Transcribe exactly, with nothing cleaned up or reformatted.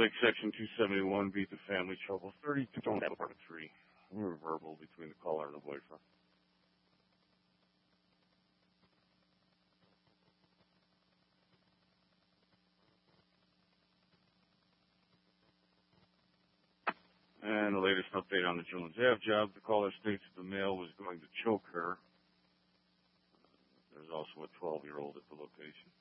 Lake Section two seventy-one beat the family trouble thirty to apartment three. We were verbal between the caller and the boyfriend. And the latest update on the Jones Ave job, the caller states that the male was going to choke her. There's also a twelve-year-old at the location.